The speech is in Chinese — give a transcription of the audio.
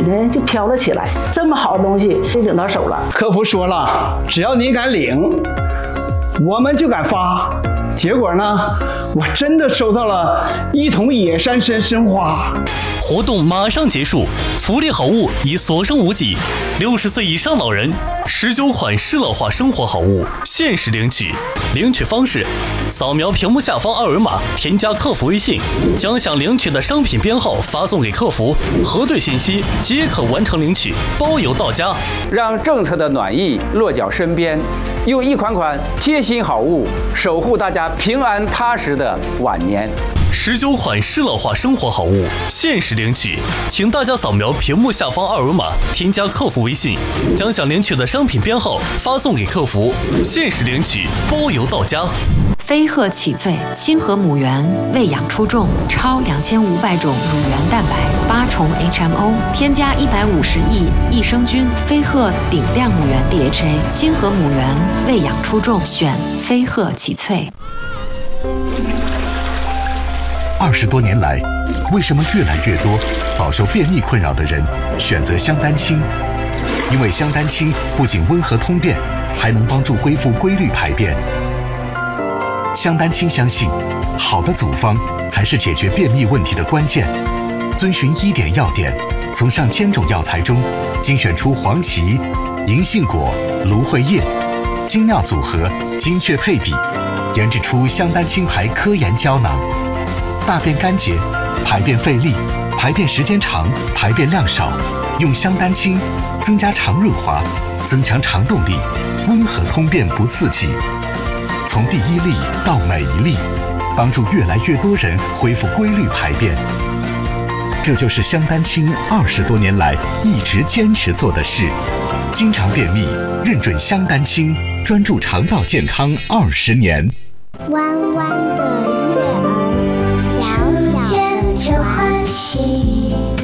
呢就飘了起来。这么好的东西就领到手了。 客服说了，只要你敢领，我们就敢发。结果呢，我真的收到了1桶野山参花。 活动马上结束，福利好物已所剩无几。60岁以上老人19款适乐化生活好物限时领取。领取方式：扫描屏幕下方2维码，添加客服微信，将想领取的商品编号发送给客服，核对信息即可完成领取，包邮到家。 让政策的暖意落脚身边，用一款款贴心好物守护大家平安踏实的晚年。 19款适乐化生活好物限时领取，请大家扫描屏幕下方2维码，添加客服微信，将想领取的商品编号发送给客服，限时领取，包邮到家。 飞鹤启萃亲和母猿喂养出众，超2500种乳源蛋白，8重 HMO， 添加150亿益生菌，飞鹤顶量母猿 DHA， 亲和母猿喂养出众，选飞鹤启萃。 20多年来，为什么越来越多饱受便秘困扰的人选择香丹清？因为香丹清不仅温和通便，还能帮助恢复规律排便。香丹清相信，好的组方才是解决便秘问题的关键。遵循1点要点，从上千种药材中精选出黄芪、银杏果、芦荟叶，精妙组合，精确配比，研制出香丹清牌科研胶囊。大便干结、排便费力、排便时间长、排便量少，用香丹清增加肠润滑，增强肠动力，温和通便不刺激。从第一粒到每一粒，帮助越来越多人恢复规律排便。这就是香丹清20多年来一直坚持做的事。经常便秘，认准香丹清，专注肠道健康20年。 弯弯的月儿，小小牵着欢喜。